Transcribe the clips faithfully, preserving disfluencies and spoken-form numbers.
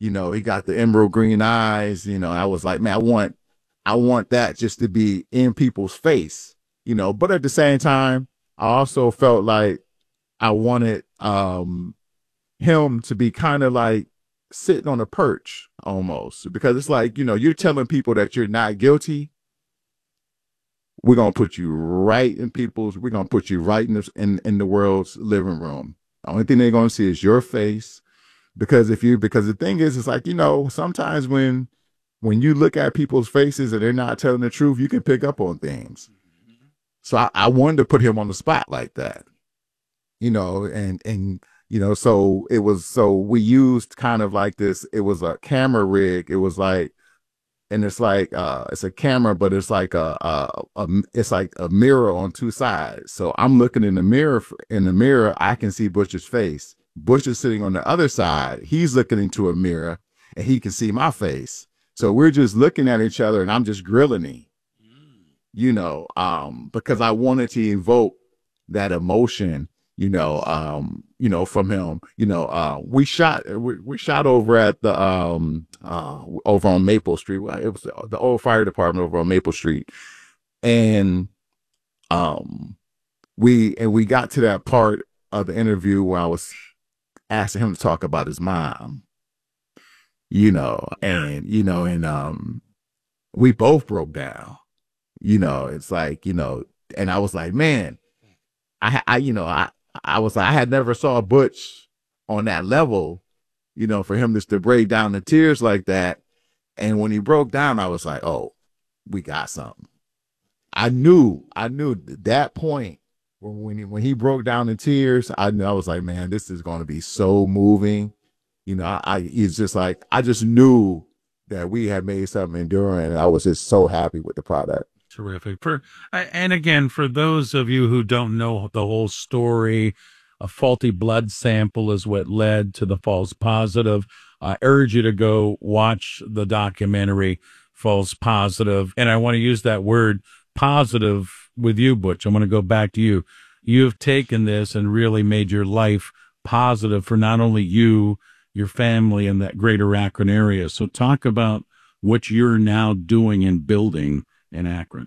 You know, he got the emerald green eyes. You know, I was like, man, I want, I want that just to be in people's face. You know, but at the same time, I also felt like I wanted um him to be kind of like sitting on a perch almost, because it's like, you know, you're telling people that you're not guilty. We're gonna put you right in people's. We're gonna put you right in the in, in the world's living room. The only thing they're gonna see is your face, because if you because the thing is, it's like, you know, sometimes when when you look at people's faces and they're not telling the truth, you can pick up on things. So I, I wanted to put him on the spot like that, you know, and and you know, so it was so we used kind of like this. It was a camera rig. It was like, and it's like uh it's a camera, but it's like a, a, a it's like a mirror on two sides. So I'm looking in the mirror. In the mirror, I can see Butch's face. Butch is sitting on the other side. He's looking into a mirror, and he can see my face. So we're just looking at each other, and I'm just grilling him, you know, um, because I wanted to evoke that emotion, you know, um, you know, from him. You know, uh, we shot we, we shot over at the um uh over on Maple Street. It was the old fire department over on Maple Street. And um we and we got to that part of the interview where I was asking him to talk about his mom, you know, and you know, and um we both broke down. You know, it's like, you know, and I was like, man, I, I, you know, I, I was like, I had never saw Butch on that level, you know, for him just to break down in tears like that. And when he broke down, I was like, oh, we got something. I knew, I knew at that point when he, when he broke down in tears, I knew, I was like, man, this is going to be so moving. You know, I, I, it's just like, I just knew that we had made something enduring, and I was just so happy with the product. Terrific. For and again, for those of you who don't know the whole story, a faulty blood sample is what led to the false positive. I urge you to go watch the documentary False Positive. And I want to use that word positive with you, Butch. I want to go back to you. You've taken this and really made your life positive for not only you, your family, and that greater Akron area. So talk about what you're now doing and building in Akron.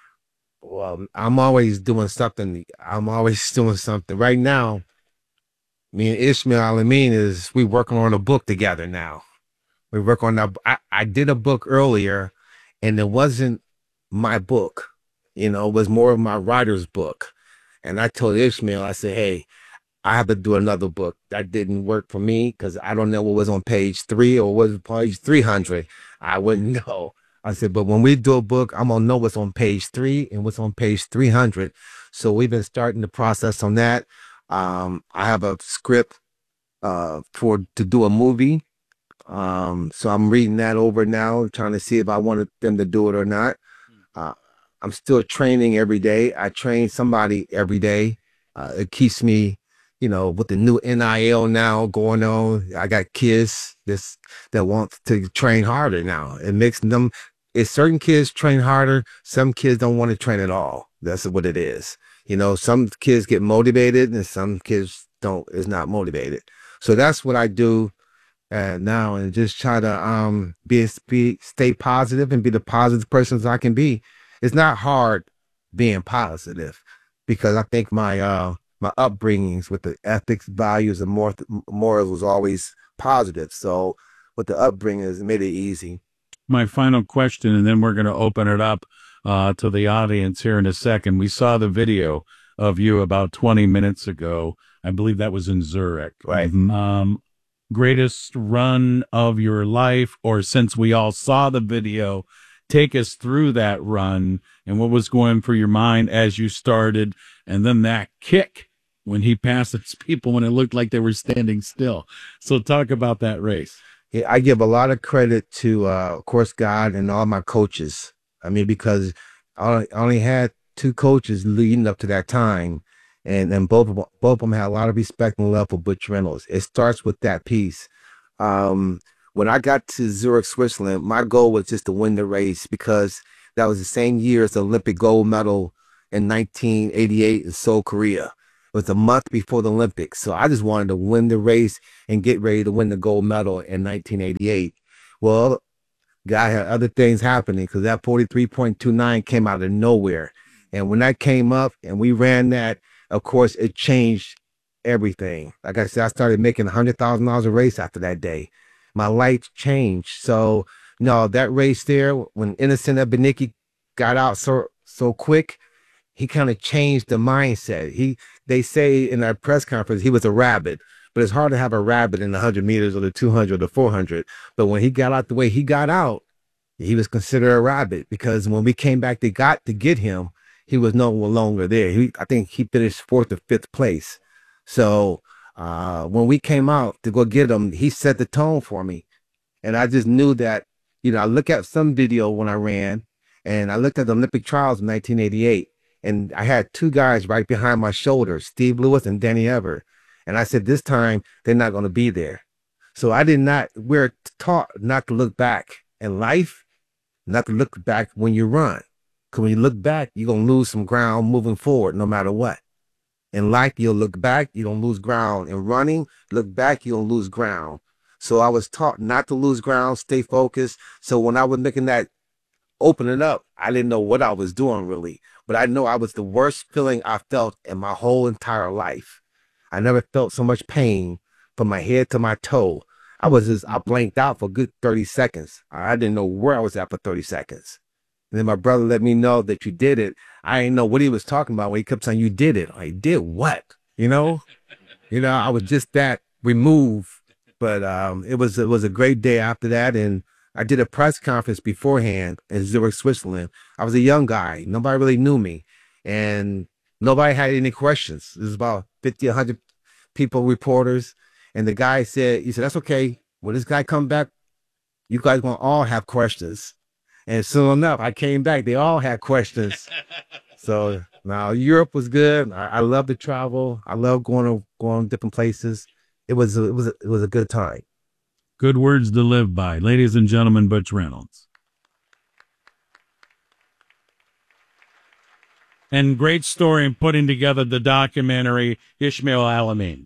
Well, I'm always doing something. I'm always doing something. Right now, me and Ishmael Alameen is we working on a book together now. We work on that. I, I did a book earlier, and it wasn't my book. You know, it was more of my writer's book. And I told Ishmael, I said, hey, I have to do another book. That didn't work for me because I don't know what was on page three or what was page three hundred. I wouldn't know. I said, but when we do a book, I'm going to know what's on page three and what's on page three hundred. So we've been starting the process on that. Um, I have a script uh, for to do a movie. Um, so I'm reading that over now, trying to see if I wanted them to do it or not. Uh, I'm still training every day. I train somebody every day. Uh, it keeps me, you know, with the new N I L now going on. I got kids this that want to train harder now. It makes them, if certain kids train harder, some kids don't want to train at all. That's what it is. You know, some kids get motivated and some kids don't, is not motivated. So that's what I do uh, now, and just try to um be, be stay positive and be the positive persons I can be. It's not hard being positive because I think my uh my upbringings with the ethics, values, and mor morals was always positive. So with the upbringings, it made it easy. My final question, and then we're going to open it up uh, to the audience here in a second. We saw the video of you about twenty minutes ago. I believe that was in Zurich. Right. Um, greatest run of your life, or since we all saw the video, take us through that run and what was going through your mind as you started, and then that kick when he passed his people when it looked like they were standing still. So talk about that race. Yeah, I give a lot of credit to, uh, of course, God and all my coaches. I mean, because I only had two coaches leading up to that time, and and both of them, both of them had a lot of respect and love for Butch Reynolds. It starts with that piece. Um, when I got to Zurich, Switzerland, my goal was just to win the race because that was the same year as the Olympic gold medal in nineteen eighty-eight in Seoul, Korea. was a month before the Olympics. So I just wanted to win the race and get ready to win the gold medal in nineteen eighty-eight. Well, guy had other things happening because that forty-three point two nine came out of nowhere. And when that came up and we ran that, of course, it changed everything. Like I said, I started making one hundred thousand dollars a race after that day. My life changed. So, no, that race there, when Innocent Ebenike got out so so quick, he kind of changed the mindset. He, they say in our press conference, he was a rabbit, but it's hard to have a rabbit in the one hundred meters or the two hundred or the four hundred. But when he got out the way he got out, he was considered a rabbit, because when we came back, they got to get him, he was no longer there. He, I think he finished fourth or fifth place. So uh, when we came out to go get him, he set the tone for me. And I just knew that, you know, I look at some video when I ran, and I looked at the Olympic trials in nineteen eighty-eight, and I had two guys right behind my shoulder, Steve Lewis and Danny Ever. And I said, this time they're not going to be there. So I did not, we're taught not to look back in life, not to look back when you run. Because when you look back, you're going to lose some ground moving forward, no matter what. In life, you'll look back, you don't lose ground. In running, look back, you don't lose ground. So I was taught not to lose ground, stay focused. So when I was making that opening up, I didn't know what I was doing really, but I know I was the worst feeling I felt in my whole entire life. I never felt so much pain from my head to my toe. I was just, I blanked out for a good thirty seconds. I didn't know where I was at for thirty seconds. And then my brother let me know that you did it. I didn't know what he was talking about when he kept saying, you did it. I did what? You know, you know, I was just that removed, but um, it was, it was a great day after that. And I did a press conference beforehand in Zurich, Switzerland. I was a young guy. Nobody really knew me, and nobody had any questions. It was about fifty, a hundred people, reporters. And the guy said, he said, that's okay. When this guy come back, you guys gonna all have questions. And soon enough, I came back. They all had questions. So now Europe was good. I, I love to travel. I love going to going to different places. It was a, it was a, it was a good time. Good words to live by. Ladies and gentlemen, Butch Reynolds. And great story in putting together the documentary Ishmael Alamin.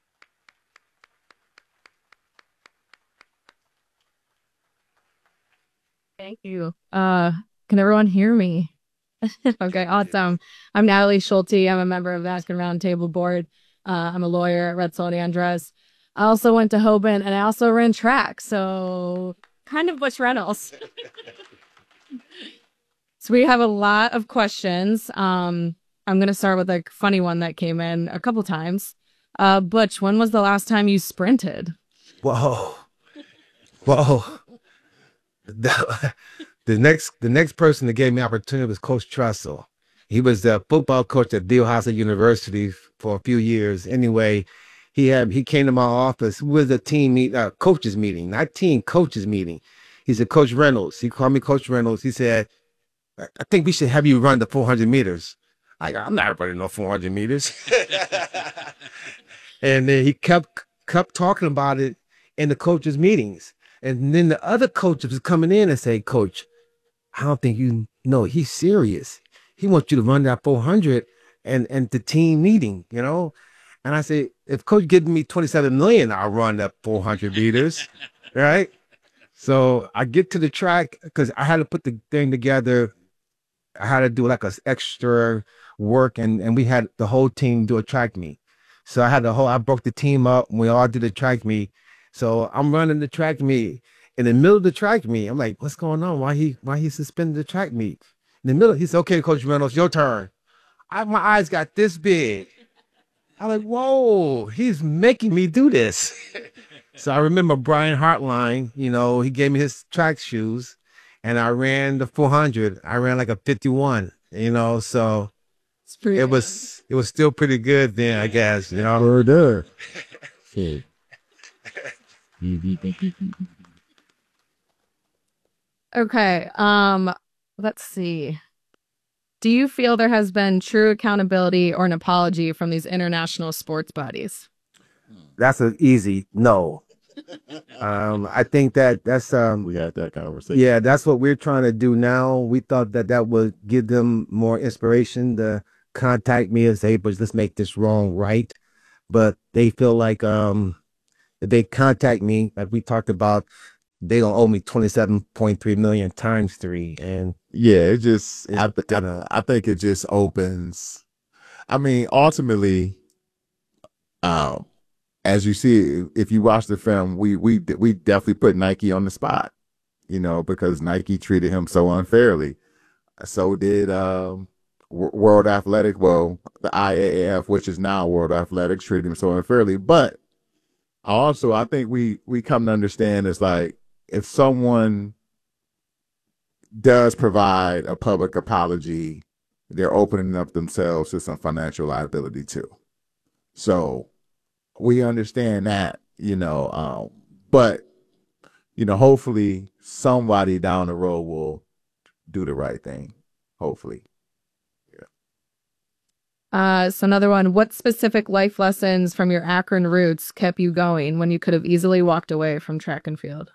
Thank you. Uh, can everyone hear me? Okay, awesome. I'm Natalie Schulte. I'm a member of the Asking Roundtable Board. Uh, I'm a lawyer at Retzel Andres. I also went to Hoban, and I also ran track, so kind of Butch Reynolds. So we have a lot of questions. Um, I'm going to start with a funny one that came in a couple times. Uh, Butch, when was the last time you sprinted? Whoa. Whoa. The, the next the next person that gave me opportunity was Coach Trussell. He was the football coach at Dillhouser University for a few years. Anyway, he had he came to my office with a team meet, uh, coaches meeting, not team coaches meeting. He said, Coach Reynolds. He called me Coach Reynolds. He said, I think we should have you run the four hundred meters. I I'm not running no four hundred meters. And then he kept kept talking about it in the coaches meetings. And then the other coaches was coming in and say, Coach, I don't think you know, he's serious. He wants you to run that four hundred and, and the team meeting, you know? And I said, if Coach gives me twenty-seven million, I'll run that four hundred meters, right? So I get to the track because I had to put the thing together. I had to do like a extra work, and, and we had the whole team do a track meet. So I had the whole, I broke the team up and we all did a track meet. So I'm running the track meet. In the middle of the track meet, I'm like, what's going on? Why he why he suspended the track meet? In the middle, he said, okay, Coach Reynolds, your turn. I, my eyes got this big. I'm like, whoa, he's making me do this. So I remember Brian Hartline, you know, he gave me his track shoes and I ran the four hundred. I ran like a fifty-one, you know, so it was it was still pretty good then, I guess, you know. Murder. Okay. Um, let's see. Do you feel there has been true accountability or an apology from these international sports bodies? That's an easy no. Um, I think that that's um We had that conversation. yeah, that's what we're trying to do now. We thought that that would give them more inspiration, the contact me and say, but let's make this wrong right. But they feel like um if they contact me, like we talked about, they gonna owe me twenty-seven point three million times three. And Yeah, it just it's I, th- gonna I think it just opens. I mean, ultimately, um, as you see, if you watch the film, we we we definitely put Nike on the spot, you know, because Nike treated him so unfairly. So did um, W- World Athletic, well, the I A A F, which is now World Athletics, treated him so unfairly. But also, I think we we come to understand is like if someone does provide a public apology, they're opening up themselves to some financial liability too. So we understand that, you know, um, but you know, hopefully somebody down the road will do the right thing. Hopefully. Uh, so another one, what specific life lessons from your Akron roots kept you going when you could have easily walked away from track and field?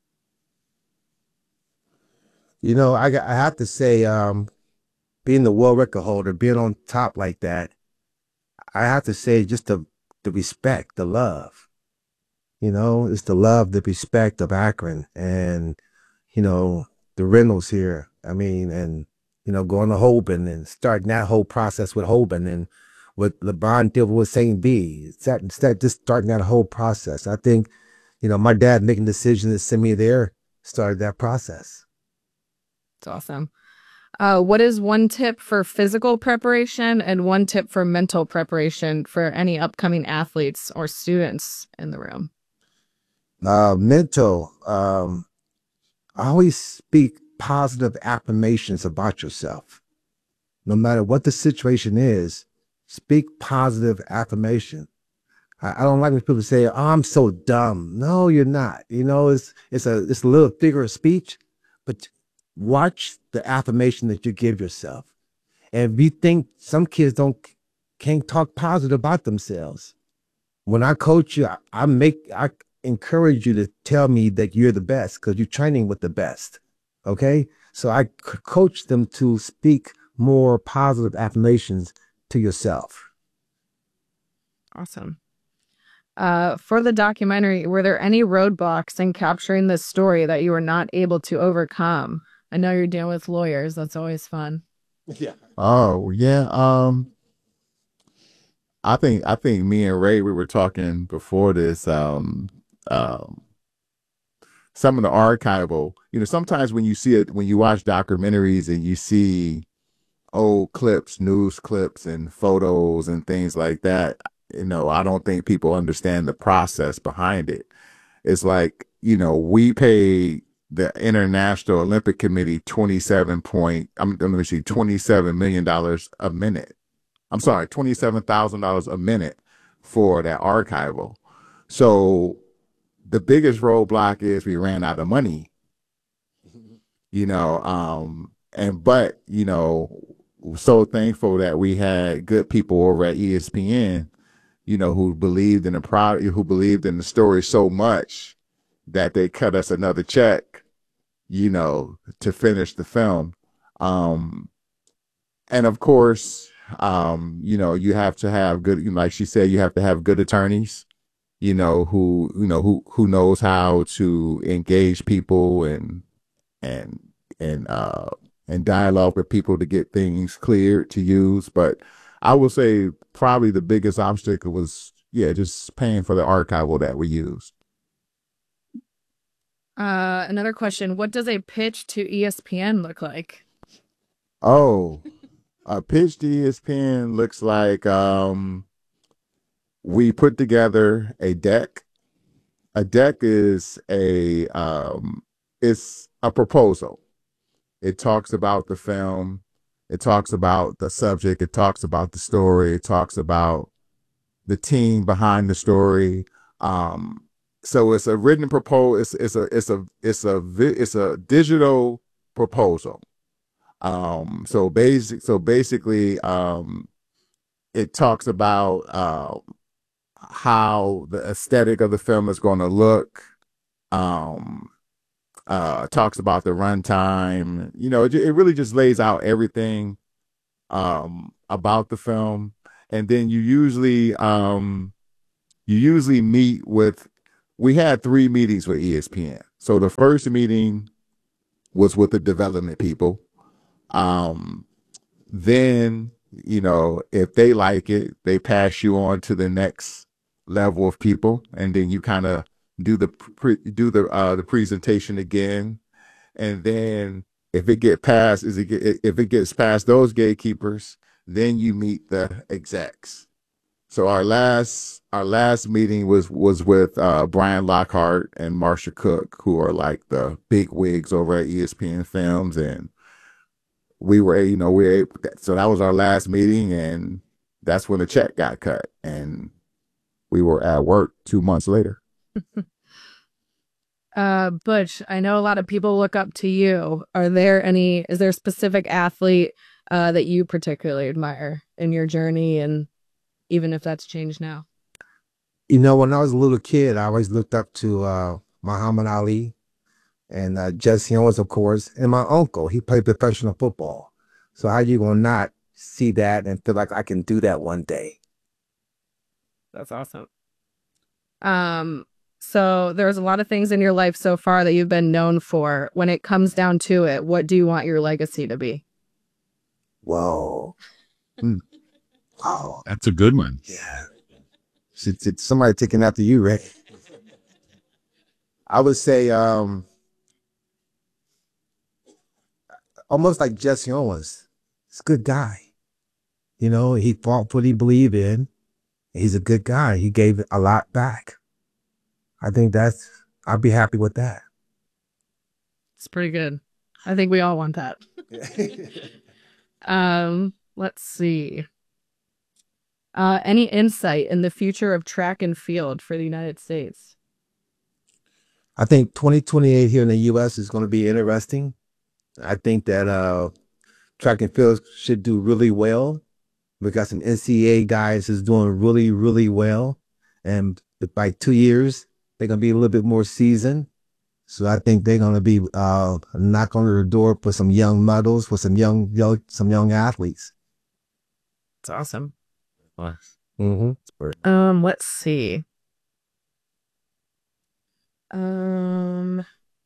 You know, I got, I have to say, um, being the world record holder, being on top like that, I have to say just the the respect, the love. You know, it's the love, the respect of Akron, and you know the Reynolds here. I mean, and you know, going to Holben and starting that whole process with Holben and with LeBron deal with Saint B. That instead just starting that whole process. I think, you know, my dad making decisions to send me there started that process. It's awesome. Uh, what is one tip for physical preparation and one tip for mental preparation for any upcoming athletes or students in the room? Uh, mental. Um, I always speak positive affirmations about yourself. No matter what the situation is, speak positive affirmation. I, I don't like when people say, "Oh, I'm so dumb." No, you're not. You know, it's it's a it's a little figure of speech, but watch the affirmation that you give yourself. And if you think some kids don't can't talk positive about themselves, when I coach you, I, I make I encourage you to tell me that you're the best because you're training with the best. Okay, so I c- coach them to speak more positive affirmations to yourself. Awesome. Uh, for the documentary, were there any roadblocks in capturing this story that you were not able to overcome? I know you're dealing with lawyers. That's always fun. Yeah. Oh yeah. Um, I think I think me and Ray we were talking before this. Um, um, some of the archival. You know, sometimes when you see it, when you watch documentaries and you see old clips, news clips, and photos and things like that, you know, I don't think people understand the process behind it. It's like, you know, we pay the International Olympic Committee twenty-seven point, I'm let me see, twenty-seven million dollars a minute. I'm sorry, twenty-seven thousand dollars a minute for that archival. So the biggest roadblock is we ran out of money, you know, um, and but, you know, so thankful that we had good people over at E S P N, you know, who believed in the product, who believed in the story so much that they cut us another check, you know, to finish the film. Um, and of course, um, you know, you have to have good, like she said, you have to have good attorneys, you know, who, you know, who, who knows how to engage people and, and, and, uh, and dialogue with people to get things cleared to use. But I would say probably the biggest obstacle was, yeah, just paying for the archival that we used. Uh, another question. What does a pitch to E S P N look like? Oh, a pitch to E S P N looks like um, we put together a deck. A deck is a um, it's a proposal. It talks about the film. It talks about the subject. It talks about the story. It talks about the team behind the story. Um, so it's a written proposal. It's, it's a it's a it's a vi- it's a digital proposal. Um, so basic so basically, um, it talks about uh, how the aesthetic of the film is going to look. Um, uh, talks about the runtime. You know, it, it really just lays out everything um, about the film, and then you usually um you usually meet with. We had three meetings with E S P N. So the first meeting was with the development people. Um, then you know if they like it, they pass you on to the next level of people, and then you kind of do the pre- do the uh, the presentation again, and then if it get past is it get, if it gets past those gatekeepers, then you meet the execs. So our last our last meeting was was with uh, Brian Lockhart and Marsha Cook, who are like the big wigs over at E S P N Films, and we were you know we were, so that was our last meeting, and that's when the check got cut, and we were at work two months later. Uh, Butch, I know a lot of people look up to you. Are there any, is there a specific athlete uh, that you particularly admire in your journey, and even if that's changed now? You know, when I was a little kid, I always looked up to uh, Muhammad Ali and uh, Jesse Owens, of course, and my uncle. He played professional football. So how you gonna not see that and feel like I can do that one day? That's awesome. Um, so there's a lot of things in your life so far that you've been known for. When it comes down to it, what do you want your legacy to be? Whoa. Mm. Wow. That's a good one. Yeah. It's, it's somebody taking after you, Rick. I would say um, almost like Jesse Owens. He's a good guy. You know, he fought for what he believed in. He's a good guy. He gave a lot back. I think that's, I'd be happy with that. It's pretty good. I think we all want that. um, let's see. Uh, any insight in the future of track and field for the United States? I think twenty twenty-eight here in the U S is going to be interesting. I think that uh, track and field should do really well. We got some N C A A guys who's doing really, really well. And by two years, they're going to be a little bit more seasoned. So I think they're going to be uh, knock on the door for some young models, for some young, young some young athletes. It's awesome. Mm-hmm. Um, let's see. Um,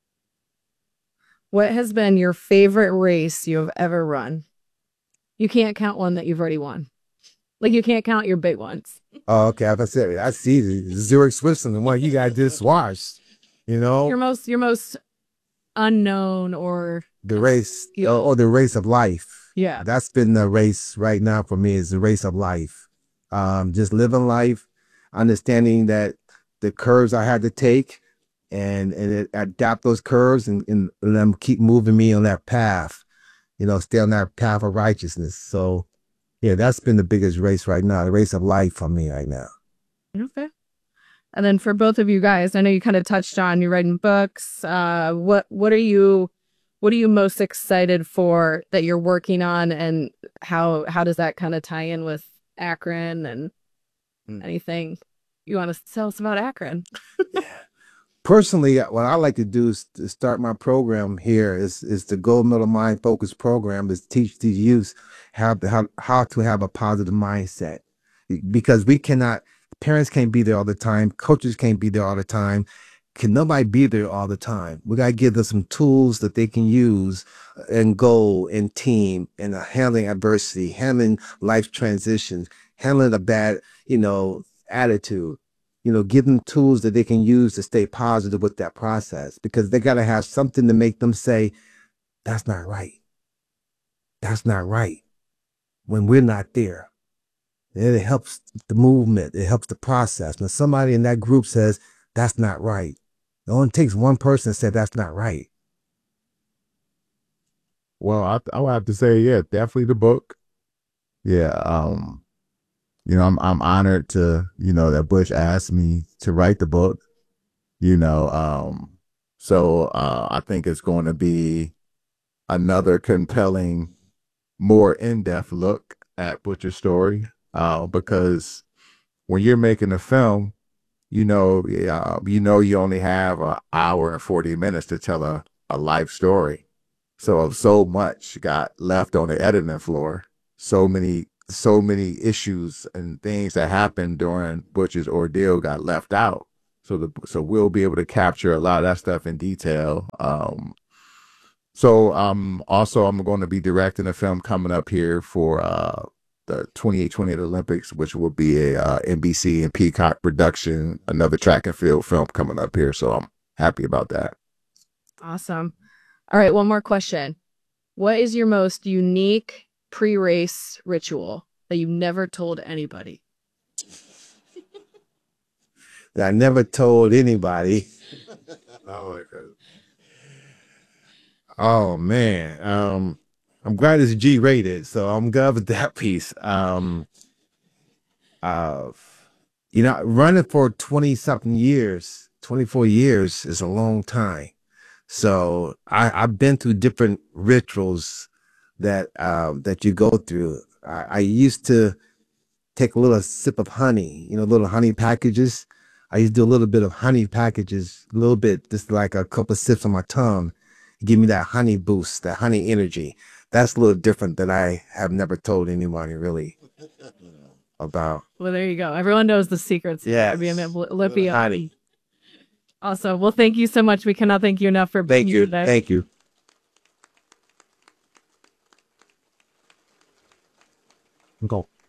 what has been your favorite race you have ever run? You can't count one that you've already won. Like, you can't count your big ones. Oh, okay. As I said, I see the Zurich, Switzerland, the one you guys just watched. You know, Your most, your most unknown or the race, Yeah. or, or the race of life. yeah. That's been the race right now for me, is the race of life. Um, just living life, understanding that the curves I had to take and, and it, adapt those curves and, and let them keep moving me on that path, you know, stay on that path of righteousness. So, yeah, that's been the biggest race right now, the race of life for me right now. Okay. And then for both of you guys, I know you kind of touched on you're writing books. Uh, what what are you what are you most excited for that you're working on, and how how does that kind of tie in with Akron and Mm. anything you want to tell us about Akron? Personally, what I like to do is to start my program here is is the Gold Medal Mind Focus program, is teach these youth how to, how, how to have a positive mindset, because we cannot, parents can't be there all the time, coaches can't be there all the time, can nobody be there all the time. We got to give them some tools that they can use and goal and team and handling adversity, handling life transitions, handling a bad, you know, attitude. You know, give them tools that they can use to stay positive with that process, because they got to have something to make them say, that's not right. That's not right. When we're not there, it helps the movement. It helps the process. When somebody in that group says, that's not right, it only takes one person to say that's not right. Well, I I would have to say, yeah, definitely the book. Yeah, um, you know, I'm I'm honored to, you know, that Butch asked me to write the book. You know, um, so uh, I think it's going to be another compelling, more in-depth look at Butcher's story. Uh, because when you're making a film, you know, uh, you know, you only have an hour and forty minutes to tell a, a life story. So so much got left on the editing floor. So many so many issues and things that happened during Butch's ordeal got left out. So the so we'll be able to capture a lot of that stuff in detail. Um, so um, also I'm going to be directing a film coming up here for uh, the twenty-eight twenty-eight Olympics, which will be a uh, N B C and Peacock production, another track and field film coming up here. So I'm happy about that. Awesome. All right, one more question. What is your most unique pre-race ritual that you never told anybody? That I never told anybody. Oh my God. Oh man. Um, I'm glad it's G rated, so I'm good with that piece. Um, uh, you know, running for twenty something years, twenty-four years is a long time. So I, I've been through different rituals that um, that you go through. I, I used to take a little sip of honey, you know, little honey packages. I used to do a little bit of honey packages, a little bit, just like a couple of sips on my tongue, give me that honey boost, that honey energy. That's a little different that I have never told anybody really about. Well, there you go. Everyone knows the secrets. Yeah. Being Olympia. Honey. Awesome. Well, thank you so much. We cannot thank you enough for being Thank here you. today. Thank you. Go.